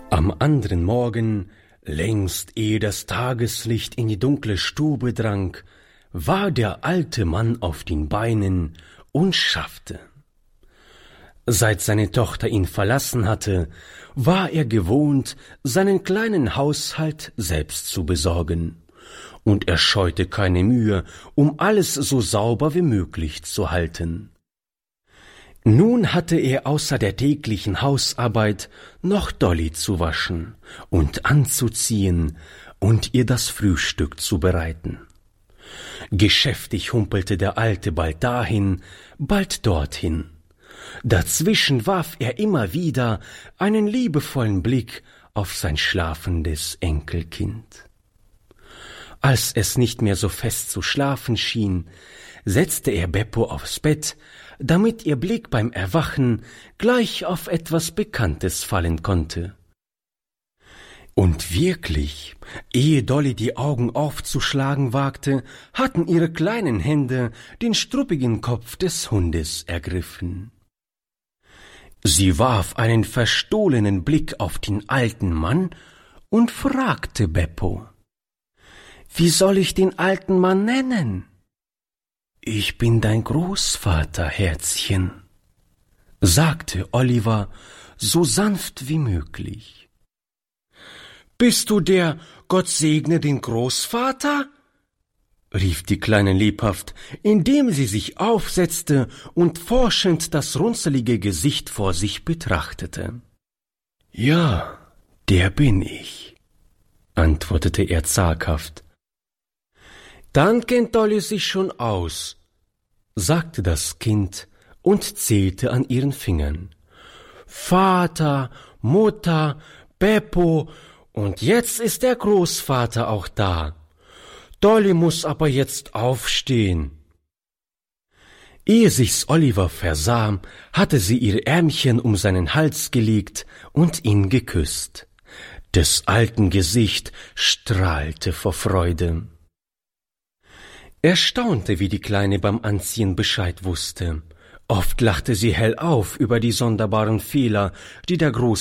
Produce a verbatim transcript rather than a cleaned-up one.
Am anderen Morgen, längst ehe das Tageslicht in die dunkle Stube drang, war der alte Mann auf den Beinen und schaffte. Seit seine Tochter ihn verlassen hatte, war er gewohnt, seinen kleinen Haushalt selbst zu besorgen, und er scheute keine Mühe, um alles so sauber wie möglich zu halten. Nun hatte er außer der täglichen Hausarbeit noch Dolly zu waschen und anzuziehen und ihr das Frühstück zu bereiten. Geschäftig humpelte der Alte bald dahin, bald dorthin. Dazwischen warf er immer wieder einen liebevollen Blick auf sein schlafendes Enkelkind. Als es nicht mehr so fest zu schlafen schien, setzte er Beppo aufs Bett, damit ihr Blick beim Erwachen gleich auf etwas Bekanntes fallen konnte. Und wirklich, ehe Dolly die Augen aufzuschlagen wagte, hatten ihre kleinen Hände den struppigen Kopf des Hundes ergriffen. Sie warf einen verstohlenen Blick auf den alten Mann und fragte Beppo: »Wie soll ich den alten Mann nennen?« »Ich bin dein Großvater, Herzchen«, sagte Oliver so sanft wie möglich. »Bist du der Gott segne den Großvater?« rief die Kleine lebhaft, indem sie sich aufsetzte und forschend das runzelige Gesicht vor sich betrachtete. »Ja, der bin ich«, antwortete er zaghaft. »Dann kennt Dolly sich schon aus«, sagte das Kind und zählte an ihren Fingern. »Vater, Mutter, Beppo, und jetzt ist der Großvater auch da. Dolly muß aber jetzt aufstehen.« Ehe sich's Oliver versah, hatte sie ihr Ärmchen um seinen Hals gelegt und ihn geküsst. Des alten Gesicht strahlte vor Freude. Er staunte, wie die Kleine beim Anziehen Bescheid wusste. Oft lachte sie hell auf über die sonderbaren Fehler, die der Großvater